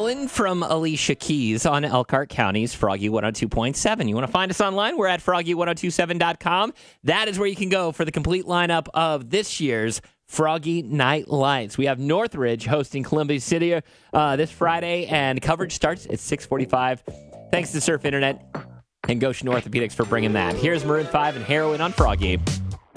Stolen from Alicia Keys on Elkhart County's Froggy 102.7. You want to find us online? We're at froggy1027.com. That is where you can go for the complete lineup of this year's Froggy Night Lights. We have Northridge hosting Columbia City this Friday, and coverage starts at 6:45. Thanks to Surf Internet and Goshen Orthopedics for bringing that. Here's Maroon 5 and Heroin on Froggy.